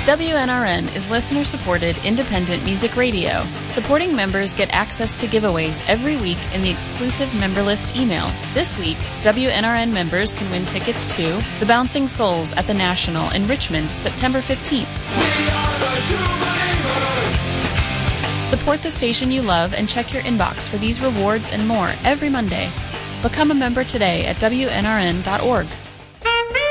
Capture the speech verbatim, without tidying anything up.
W N R N is listener-supported independent music radio. Supporting members get access to giveaways every week in the exclusive member list email. This week, W N R N members can win tickets to The Bouncing Souls at the National in Richmond, September fifteenth. Support the station you love and check your inbox for these rewards and more every Monday. Become a member today at W N R N dot org.